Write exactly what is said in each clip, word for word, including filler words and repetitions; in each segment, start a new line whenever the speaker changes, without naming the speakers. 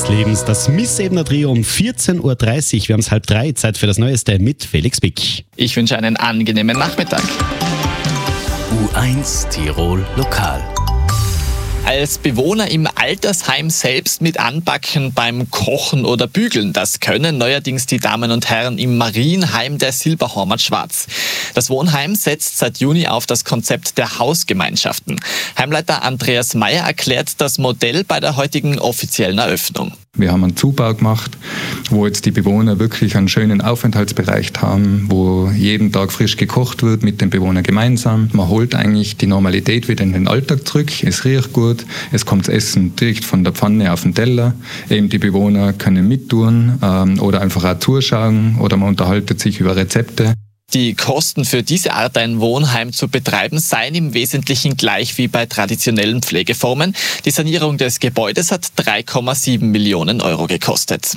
des Lebens. Das Missebener Trio um vierzehn Uhr dreißig. Wir haben es halb drei. Zeit für das Neueste mit Felix Bick.
Ich wünsche einen angenehmen Nachmittag.
U eins Tirol Lokal.
Als Bewohner im Altersheim selbst mit anpacken beim Kochen oder Bügeln. Das können neuerdings die Damen und Herren im Marienheim der Silberhormat Schwarz. Das Wohnheim setzt seit Juni auf das Konzept der Hausgemeinschaften. Heimleiter Andreas Meyer erklärt das Modell bei der heutigen offiziellen Eröffnung.
Wir haben einen Zubau gemacht, wo jetzt die Bewohner wirklich einen schönen Aufenthaltsbereich haben, wo jeden Tag frisch gekocht wird mit den Bewohnern gemeinsam. Man holt eigentlich die Normalität wieder in den Alltag zurück. Es riecht gut, es kommt das Essen direkt von der Pfanne auf den Teller. Eben die Bewohner können mittun ähm, oder einfach auch zuschauen oder man unterhaltet sich über Rezepte.
Die Kosten für diese Art, ein Wohnheim zu betreiben, seien im Wesentlichen gleich wie bei traditionellen Pflegeformen. Die Sanierung des Gebäudes hat drei Komma sieben Millionen Euro gekostet.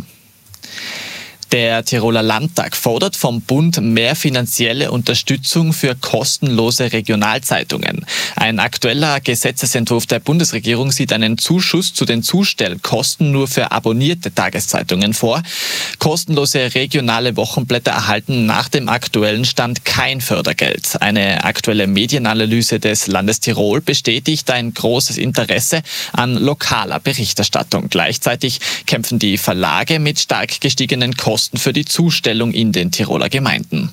Der Tiroler Landtag fordert vom Bund mehr finanzielle Unterstützung für kostenlose Regionalzeitungen. Ein aktueller Gesetzesentwurf der Bundesregierung sieht einen Zuschuss zu den Zustellkosten nur für abonnierte Tageszeitungen vor. Kostenlose regionale Wochenblätter erhalten nach dem aktuellen Stand kein Fördergeld. Eine aktuelle Medienanalyse des Landes Tirol bestätigt ein großes Interesse an lokaler Berichterstattung. Gleichzeitig kämpfen die Verlage mit stark gestiegenen Kosten für die Zustellung in den Tiroler Gemeinden.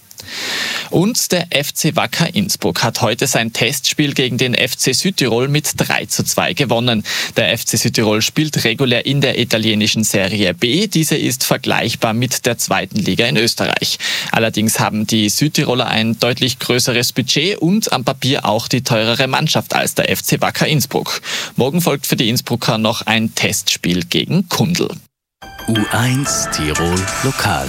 Und der F C Wacker Innsbruck hat heute sein Testspiel gegen den F C Südtirol mit drei zu zwei gewonnen. Der F C Südtirol spielt regulär in der italienischen Serie B. Diese ist vergleichbar mit der zweiten Liga in Österreich. Allerdings haben die Südtiroler ein deutlich größeres Budget und am Papier auch die teurere Mannschaft als der F C Wacker Innsbruck. Morgen folgt für die Innsbrucker noch ein Testspiel gegen Kundl.
U eins Tirol Lokal.